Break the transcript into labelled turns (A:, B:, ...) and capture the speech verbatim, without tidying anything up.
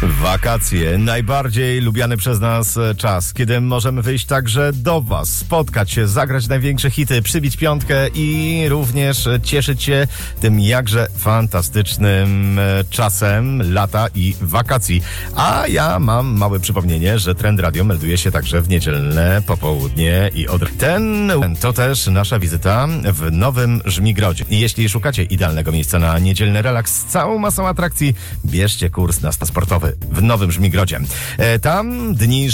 A: Wakacje, najbardziej lubiany przez nas czas, kiedy możemy wyjść także do Was, spotkać się, zagrać największe hity, przybić piątkę i również cieszyć się tym jakże fantastycznym czasem lata i wakacji. A ja mam małe przypomnienie, że Trend Radio melduje się także w niedzielne popołudnie i od... Ten to też nasza wizyta w Nowym Żmigrodzie. I jeśli szukacie idealnego miejsca na niedzielny relaks z całą masą atrakcji, bierzcie kurs na sportowy w Nowym Żmigrodzie. E, tam dni